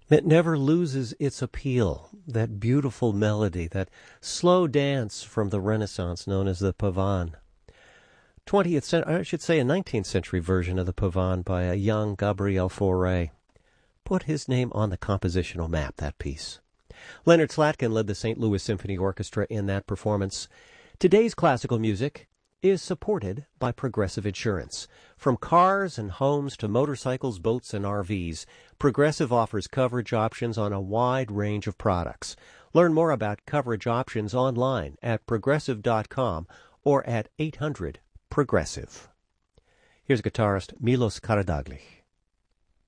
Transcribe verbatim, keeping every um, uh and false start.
It never loses its appeal, that beautiful melody, that slow dance from the Renaissance known as the Pavane. twentieth century, I should say a nineteenth century version of the Pavane by a young Gabriel Fauré. Put his name on the compositional map, that piece. Leonard Slatkin led the Saint Louis Symphony Orchestra in that performance. Today's classical music is supported by Progressive Insurance. From cars and homes to motorcycles, boats, and R Vs, Progressive offers coverage options on a wide range of products. Learn more about coverage options online at progressive dot com or at eight hundred Progressive. Here's guitarist Milos Karadagli.